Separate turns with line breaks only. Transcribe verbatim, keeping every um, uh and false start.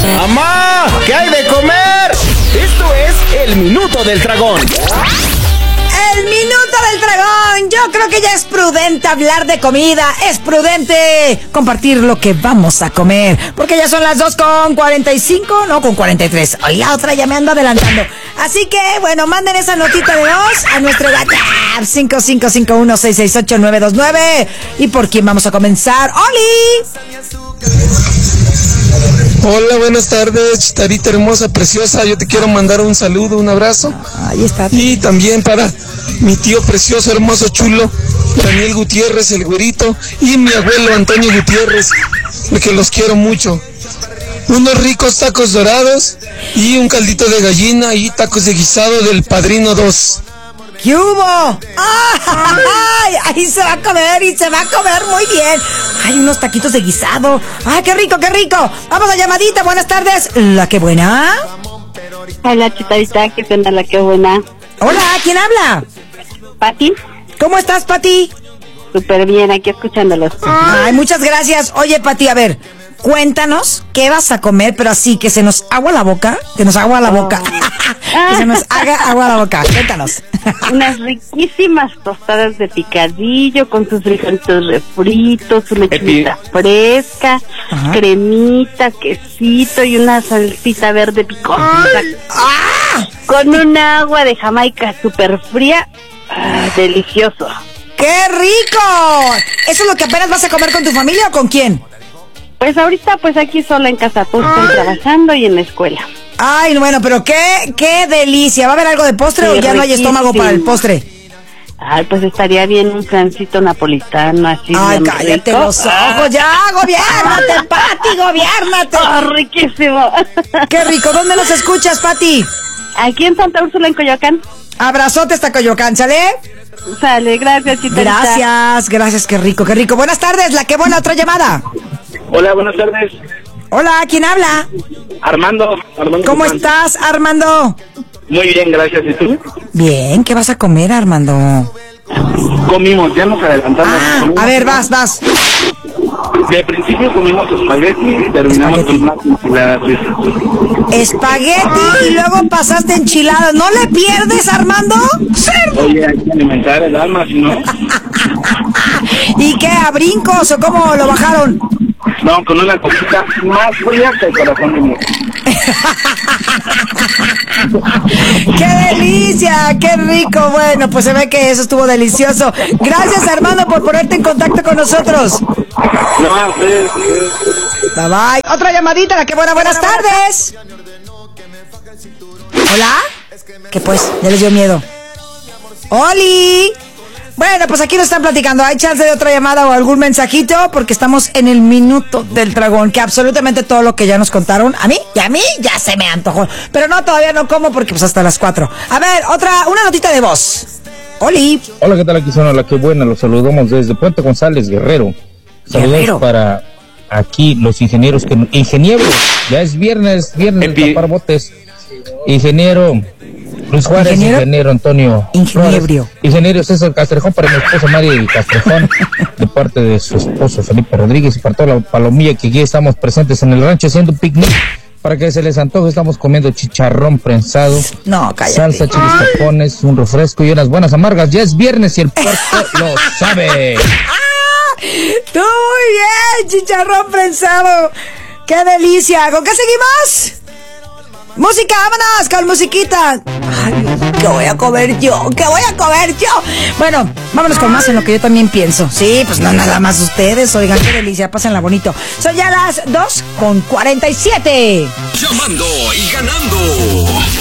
¡Mamá! ¿Qué hay de comer? Esto es el Minuto del Dragón.
El Minuto del Dragón. Yo creo que ya es prudente hablar de comida. Es prudente compartir lo que vamos a comer. Porque ya son las dos con cuarenta y cinco, no, con cuarenta y tres. Hoy la otra ya me anda adelantando. Así que, bueno, manden esa notita de voz a nuestro WhatsApp cinco cinco cinco uno seis seis ocho nueve dos nueve. ¿Y por quién vamos a comenzar? ¡Oli!
Hola, buenas tardes, Chitarita hermosa, preciosa. Yo te quiero mandar un saludo, un abrazo.
Ahí está.
Y también para mi tío precioso, hermoso, chulo, Daniel Gutiérrez, el güerito, y mi abuelo Antonio Gutiérrez, que los quiero mucho. Unos ricos tacos dorados y un caldito de gallina y tacos de guisado del Padrino dos.
¿Qué hubo? ¡Ay! Ahí se va a comer y se va a comer muy bien. Hay unos taquitos de guisado. ¡Ay, qué rico, qué rico! Vamos a llamadita, buenas tardes. ¿La que buena?
Hola, Chitarita, ¿qué tal? La que buena.
Hola, ¿quién habla?
Pati.
¿Cómo estás, Pati?
Súper bien, aquí escuchándolos.
Ay, muchas gracias. Oye, Pati, a ver, cuéntanos qué vas a comer, pero así, que se nos agua la boca, que nos agua la boca. Que se nos haga agua la boca. Cuéntanos.
Unas riquísimas tostadas de picadillo con sus frijolitos refritos, su lechita fresca, ajá, cremita, quesito y una salsita verde picosita.
¡Ah!
Con un agua de Jamaica súper fría. Ah, delicioso.
¡Qué rico! ¿Eso es lo que apenas vas a comer con tu familia o con quién?
Pues ahorita pues aquí sola en casa, pues estoy trabajando y en la escuela.
Ay, bueno, pero qué, qué delicia. ¿Va a haber algo de postre sí, o ya no hay estómago para el postre?
Ay, pues estaría bien un flancito napolitano así.
Ay, cállate rico. Los ojos, ya, gobiérnate, Pati, gobiérnate.
Oh, riquísimo.
Qué rico. ¿Dónde nos escuchas, Pati?
Aquí en Santa Úrsula, en Coyoacán.
Abrazote hasta Coyoacán, ¿sale?
Sale, gracias, Chitarita.
Gracias, gracias, qué rico, qué rico. Buenas tardes, la que buena, otra llamada.
Hola, buenas tardes.
Hola, ¿quién habla?
Armando. Armando
¿Cómo
Guzmán.
estás, Armando?
Muy bien, gracias. ¿Y tú?
Bien, ¿qué vas a comer, Armando?
Comimos, ya nos adelantamos.
Ah,
comimos,
a ver, vas, vas.
De principio comimos espagueti y terminamos
Espagueti.
con unas enchiladas suizas.
Espagueti y luego pasaste enchiladas. ¿No le pierdes, Armando? ¡Cerdo!
Oye, hay que alimentar el alma, si no...
¿Y qué, a brincos o cómo lo bajaron?
No, con una cosita más fría que el corazón de mujer.
¡Qué delicia! ¡Qué rico! Bueno, pues se ve que eso estuvo delicioso. Gracias, Armando, por ponerte en contacto con nosotros.
No, ustedes, ustedes.
Bye bye. Otra llamadita, la que buena, buenas tardes. ¿Hola? ¿Qué pues? Ya les dio miedo. ¡Oli! Bueno, pues aquí nos están platicando. ¿Hay chance de otra llamada o algún mensajito? Porque estamos en el Minuto del Dragón, que absolutamente todo lo que ya nos contaron, a mí y a mí ya se me antojó. Pero no, todavía no como porque pues hasta las cuatro. A ver, otra, una notita de voz. Oli.
Hola, ¿qué tal? Aquí son la que buena. Los saludamos desde Puente González, Guerrero. Saludos Guerrero. Para aquí los ingenieros, que ingenieros, ya es viernes, viernes de tapar botes. Ingeniero Luis Juárez, ingeniero, ingeniero Antonio
Ingeniero.
Flores, ingeniero César Castrejón, para mi esposa María Castrejón, de parte de su esposo Felipe Rodríguez, y para toda la palomilla que aquí estamos presentes en el rancho haciendo un picnic. Para que se les antoje, estamos comiendo chicharrón prensado,
no, cállate,
salsa, chiles tapones, un refresco y unas buenas amargas. Ya es viernes y el puerco lo sabe.
¡Tú muy bien! Chicharrón prensado. ¡Qué delicia! ¿Con qué seguimos? ¡Música! ¡Vámonos con musiquita! Ay, ¿qué voy a comer yo? ¿Qué voy a comer yo? Bueno, vámonos con más en lo que yo también pienso. Sí, pues no nada más ustedes. Oigan, qué delicia, pásenla bonito. Son ya las dos con cuarenta y siete.
Llamando y ganando.